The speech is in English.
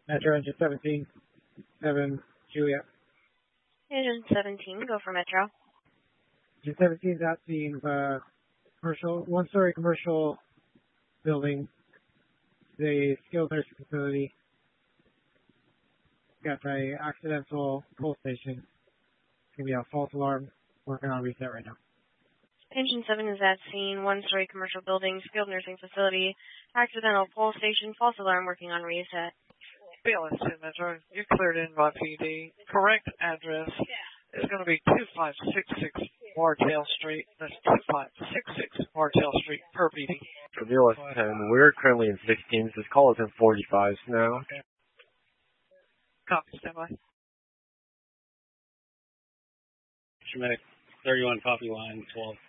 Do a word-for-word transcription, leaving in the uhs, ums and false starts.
Metro engine seventeen, seven, Juliet. Engine seventeen, go for Metro. Engine seventeen is at scene of a commercial, one-story commercial building, the skilled nursing facility. Got a accidental pull station. It's going to be a false alarm, working on reset right now. Engine seven is at scene, one-story commercial building, skilled nursing facility, accidental pull station, false alarm, working on reset. B L S two Metro, you're cleared in by P D. Correct address is going to be two five six six Martell Street. That's two five six six Martell Street per P D. For B L S ten, we're currently in sixteens. This call is in forty-fives now. Okay. Copy, standby. Schmidt, thirty-one copy line twelve.